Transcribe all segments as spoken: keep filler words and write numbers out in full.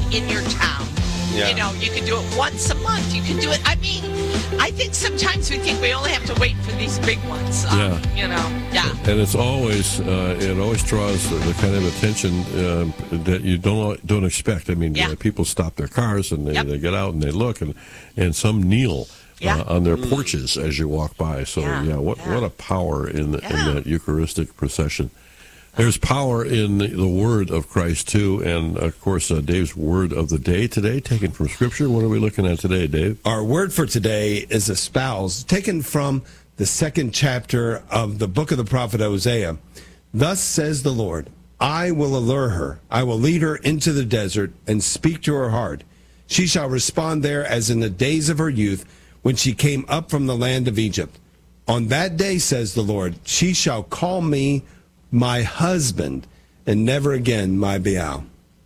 in your town. Yeah. You know, you can do it once a month. You can do it. I mean, I think sometimes we think we only have to wait for these big ones. Um, Yeah. You know, yeah. And it's always uh, it always draws the, the kind of attention uh, that you don't don't expect. I mean, Yeah. uh, people stop their cars and they, Yep. they get out and they look, and and some kneel Yeah. uh, on their porches as you walk by. So Yeah, yeah, what yeah. what a power in Yeah. in that Eucharistic procession. There's power in the, the word of Christ too, and of course uh, Dave's word of the day today, taken from Scripture. What are we looking at today, Dave? Our word for today is espouse, taken from the second chapter of the book of the prophet Hosea. Thus says the Lord, I will allure her. I will lead her into the desert and speak to her heart. She shall respond there as in the days of her youth, when she came up from the land of Egypt. On that day, says the Lord, she shall call me my husband, and never again my Baal.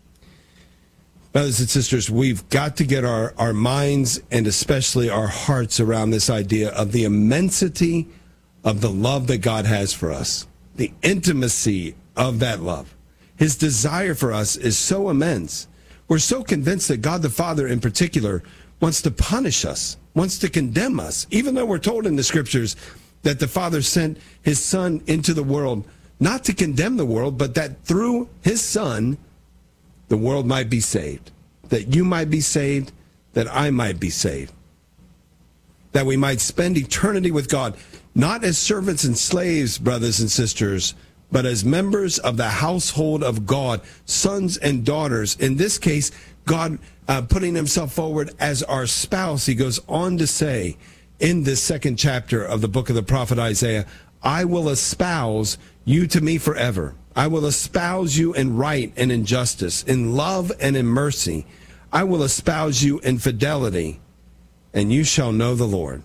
Brothers and sisters, we've got to get our, our minds and especially our hearts around this idea of the immensity of the love that God has for us, the intimacy of that love. His desire for us is so immense. We're so convinced that God the Father in particular wants to punish us, wants to condemn us, even though we're told in the Scriptures that the Father sent his Son into the world not to condemn the world, but that through his Son, the world might be saved, that you might be saved, that I might be saved, that we might spend eternity with God, not as servants and slaves, brothers and sisters, but as members of the household of God, sons and daughters. In this case, God uh, putting himself forward as our spouse. He goes on to say in this second chapter of the book of the prophet Isaiah, I will espouse you to me forever. I will espouse you in right and in justice, in love and in mercy. I will espouse you in fidelity, and you shall know the Lord.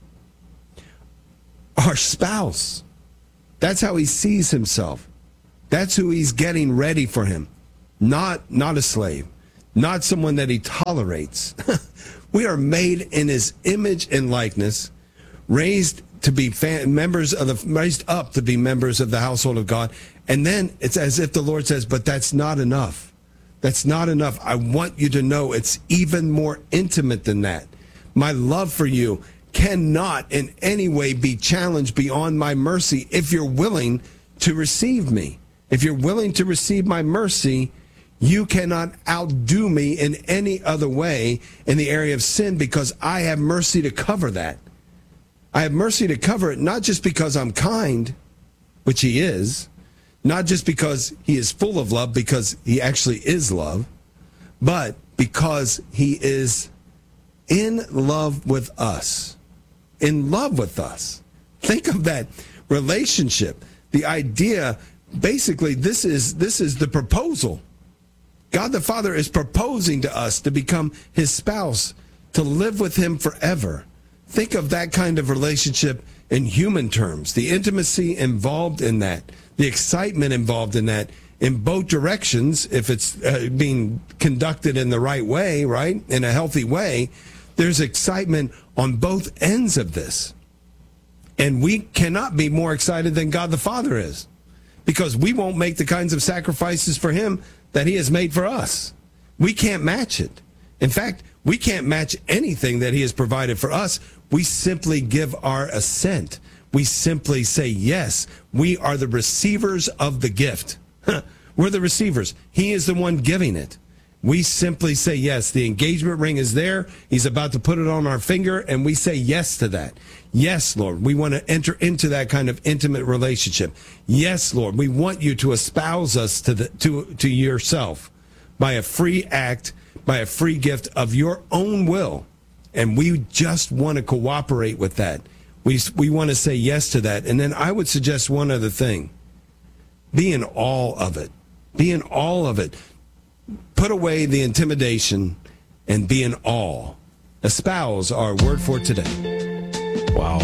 Our spouse. That's how he sees himself. That's who he's getting ready for him. Not, not a slave. Not someone that he tolerates. We are made in his image and likeness, raised to be fan, members of the, raised up to be members of the household of God. And then it's as if the Lord says, but that's not enough. That's not enough. I want you to know it's even more intimate than that. My love for you cannot in any way be challenged beyond my mercy if you're willing to receive me. If you're willing to receive my mercy, you cannot outdo me in any other way in the area of sin, because I have mercy to cover that. I have mercy to cover it, not just because I'm kind, which he is, not just because he is full of love, because he actually is love, but because he is in love with us. In love with us. Think of that relationship. The idea, basically, this is this is the proposal. God the Father is proposing to us to become his spouse, to live with him forever. Think of that kind of relationship in human terms, the intimacy involved in that, the excitement involved in that, in both directions, if it's uh, being conducted in the right way, right, in a healthy way. There's excitement on both ends of this. And we cannot be more excited than God the Father is, because we won't make the kinds of sacrifices for him that he has made for us. We can't match it. In fact, we can't match anything that he has provided for us. We simply give our assent. We simply say yes. We are the receivers of the gift. We're the receivers. He is the one giving it. We simply say yes. The engagement ring is there. He's about to put it on our finger, and we say yes to that. Yes, Lord, we want to enter into that kind of intimate relationship. Yes, Lord, we want you to espouse us to the to to yourself by a free act, by a free gift of your own will. And we just want to cooperate with that. We we want to say yes to that. And then I would suggest one other thing. Be in awe of it. Be in awe of it. Put away the intimidation and be in awe. Espouse our word for today. Wow.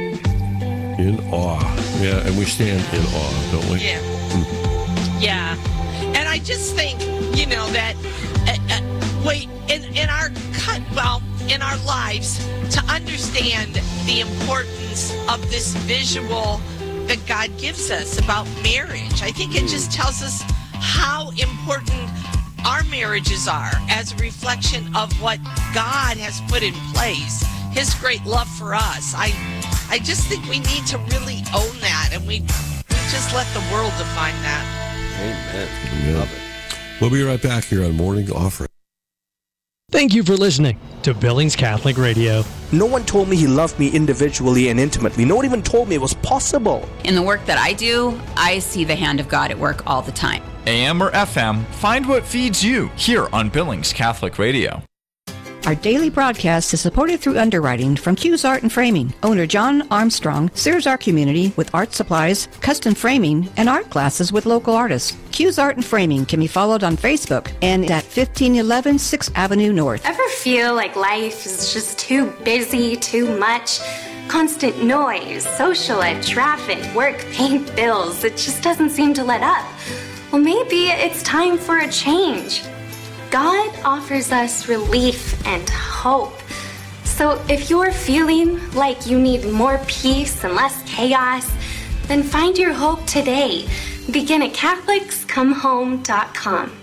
In awe. Yeah, and we stand in awe, don't we? Yeah. Mm. Yeah. And I just think, you know, that uh, uh, wait, in, in our cut, well, in our lives, to understand the importance of this visual that God gives us about marriage. I think it just tells us how important our marriages are as a reflection of what God has put in place, his great love for us. I I just think we need to really own that, and we, we just let the world define that. Amen. Yeah. Love it. We'll be right back here on Morning Offering. Thank you for listening to Billings Catholic Radio. No one told me he loved me individually and intimately. No one even told me it was possible. In the work that I do, I see the hand of God at work all the time. A M or F M, find what feeds you here on Billings Catholic Radio. Our daily broadcast is supported through underwriting from Q's Art and Framing. Owner John Armstrong serves our community with art supplies, custom framing, and art classes with local artists. Q's Art and Framing can be followed on Facebook and at fifteen eleven sixth Avenue North. Ever feel like life is just too busy, too much? Constant noise, social life, traffic, work, paying bills. It just doesn't seem to let up. Well, maybe it's time for a change. God offers us relief and hope. So if you're feeling like you need more peace and less chaos, then find your hope today. Begin at Catholics Come Home dot com.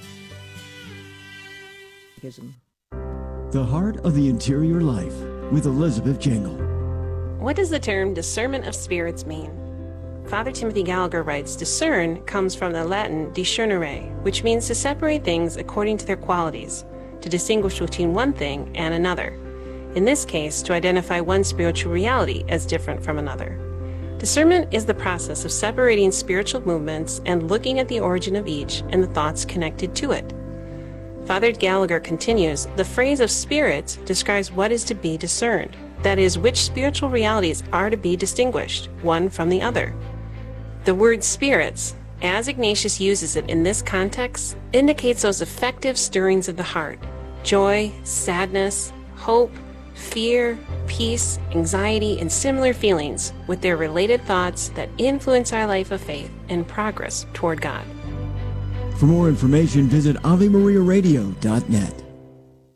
The Heart of the Interior Life with Elizabeth Jingle. What does the term discernment of spirits mean? Father Timothy Gallagher writes, discern comes from the Latin discernere, which means to separate things according to their qualities, to distinguish between one thing and another. In this case, to identify one spiritual reality as different from another. Discernment is the process of separating spiritual movements and looking at the origin of each and the thoughts connected to it. Father Gallagher continues, the phrase of spirits describes what is to be discerned, that is, which spiritual realities are to be distinguished, one from the other. The word spirits, as Ignatius uses it in this context, indicates those effective stirrings of the heart, joy, sadness, hope, fear, peace, anxiety, and similar feelings with their related thoughts that influence our life of faith and progress toward God. For more information, visit Ave Maria Radio dot net.